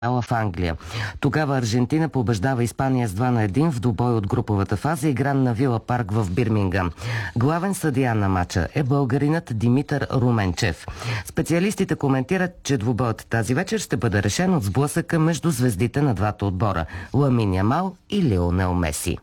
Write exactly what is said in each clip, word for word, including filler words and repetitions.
в Англия. Тогава Аржентина побеждава Испания с два на един в двубой от груповата фаза, игран на Вила Парк в Бирмингам. Главен съдия на матча е българинът Димитър Руменчев. Специалистите коментират, че двубоят тази вечер ще бъде решен от сблъсъка между звездите на двата отбора – Ламин Ямал и Лионел Меси.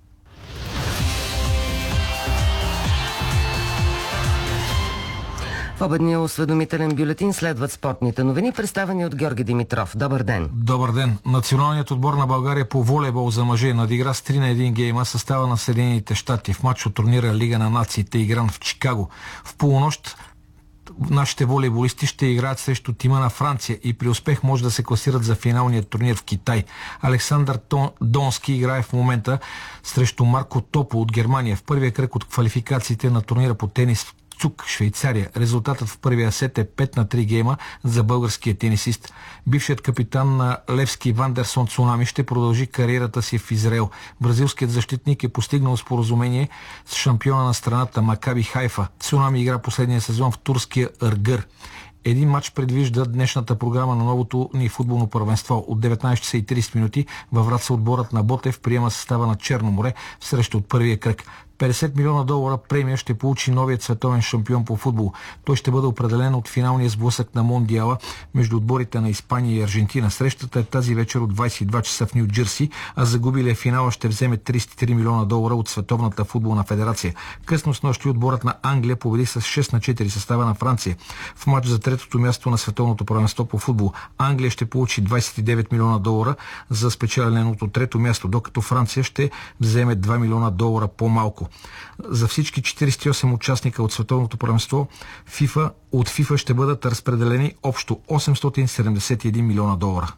В обедния осведомителен бюлетин следват спортните новини, представени от Георги Димитров. Добър ден! Добър ден! Националният отбор на България по волейбол за мъже надигра с три на един гейма състава на Съединените щати в матч от турнира Лига на нациите, игран в Чикаго. В полунощ нашите волейболисти ще играят срещу тима на Франция и при успех може да се класират за финалния турнир в Китай. Александър Донски играе в момента срещу Марко Топо от Германия в първия кръг от квалификациите на турнира по тенис в Цук, Швейцария. Резултатът в първия сет е пет на три гейма за българския тенисист. Бившият капитан на Левски Вандерсон Цунами ще продължи кариерата си в Израел. Бразилският защитник е постигнал споразумение с шампиона на страната Макаби Хайфа. Цунами игра последния сезон в турския Ыргър. Един матч предвижда днешната програма на новото ни футболно първенство. От деветнайсет часа и трийсет минути във Враца отборът на Ботев приема състава на Черно море в среща от първия кръг. петдесет милиона долара премия ще получи новият световен шампион по футбол. Той ще бъде определен от финалния сблъсък на Мондиала между отборите на Испания и Аржентина. Срещата е тази вечер от двайсет и два часа в Ню Джерси, а загубилия финала ще вземе трийсет и три милиона долара от Световната футболна федерация. Късно с нощи отборът на Англия победи с шест на четири състава на Франция. В матч за третото място на световното първенство по футбол Англия ще получи двайсет и девет милиона долара за спечеленото трето място, докато Франция ще вземе два милиона долара по-малко. За всички четирийсет и осем участника от световното първенство FIFA, от FIFA ще бъдат разпределени общо осемстотин седемдесет и един милиона долара.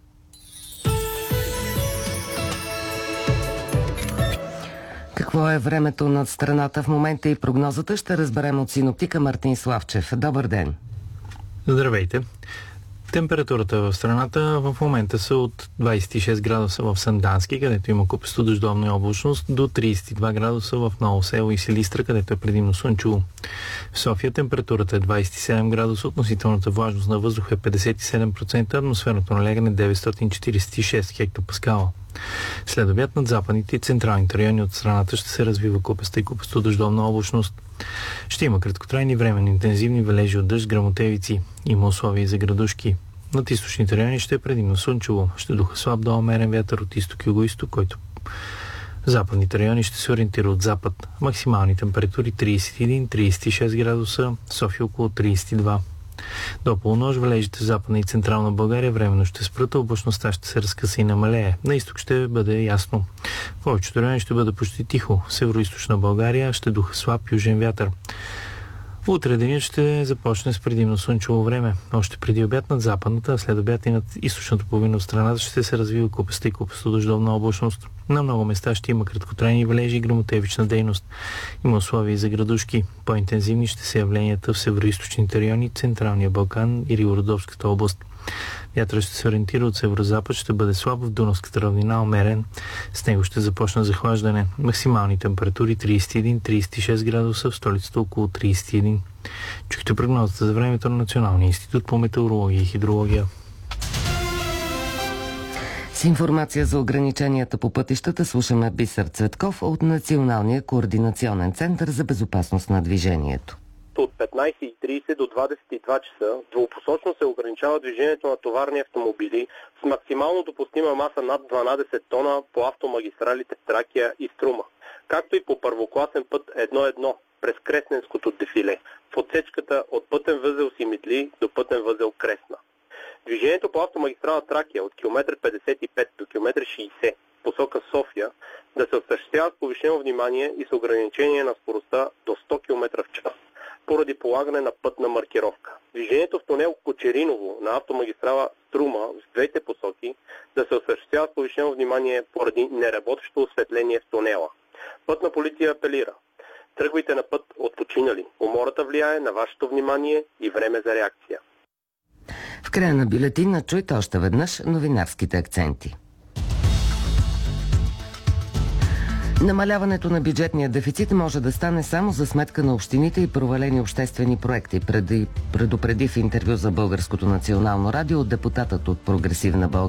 Какво е времето над страната в момента и прогнозата ще разберем от синоптика Мартин Славчев. Добър ден! Здравейте! Температурата в страната в момента са от двайсет и шест градуса в Сандански, където има купесто дъждовна облачност, до трийсет и два градуса в Ново село и Силистра, където е предимно слънчево. В София температурата е двайсет и седем градуса, относителната влажност на въздуха е петдесет и седем процента, атмосферното налягане деветстотин четирийсет и шест хектопаскала. След обяд над западните и централните райони от страната ще се развива купеста и купесто дъждовна облачност. Ще има краткотрайни временни интензивни валежи от дъжд, гръмотевици. Има условия за градушки. Над източните райони ще е предимно слънчево. Ще духа слаб до умерен вятър от изток и югоизток, който западните райони ще се ориентира от запад. Максимални температури трийсет и един до трийсет и шест градуса, София около трийсет и два. До полунощ валежите в Западна и Централна България временно ще спрат, облачността ще се разкъса и намалее. На изток ще бъде ясно. В повечето райони ще бъде почти тихо. В Североизточна България ще духа слаб южен вятър. Утре денят ще започне с предимно слънчево време. Още преди обяд над западната, а след обяд и над източната половина от страната ще се развива купеста и купесто дъждовна облачност. На много места ще има краткотрайни валежи и гръмотевична дейност. Има условия за градушки. По-интензивни ще са явленията в североизточните райони, Централния Балкан и Ривнодолската област. Вятърът ще се ориентира от северозапад, ще бъде слаб, в Дунавската равнина умерен. С него ще започне захлаждане. Максимални температури трийсет и един до трийсет и шест градуса, в столицата около трийсет и един. Чухте прогнозата за времето на Националния институт по метеорология и хидрология. С информация за ограниченията по пътищата слушаме Бисер Цветков от Националния координационен център за безопасност на движението. От петнайсет и трийсет до двадесет и два часа двупосочно се ограничава движението на товарни автомобили с максимално допустима маса над дванадесет тона по автомагистралите Тракия и Струма, както и по първокласен път едно едно през Кресненското дефиле в отсечката от пътен възел Симитли до пътен възел Кресна. Движението по автомагистрала Тракия от километър петдесет и пет до километър шейсет посока София да се осъществява с повишено внимание и с ограничение на скоростта до сто километра в час поради полагане на пътна маркировка. Движението в тунел Кочериново на автомагистрала Струма в двете посоки да се осъществява с повишено внимание поради неработещо осветление в тунела. Пътна полиция апелира: тръгвайте на път отпочинали. Умората влияе на вашето внимание и време за реакция. В края на бюлетина чуйте още веднъж новинарските акценти. Намаляването на бюджетния дефицит може да стане само за сметка на общините и провалени обществени проекти, преди, предупреди в интервю за Българското национално радио депутатът от Прогресивна България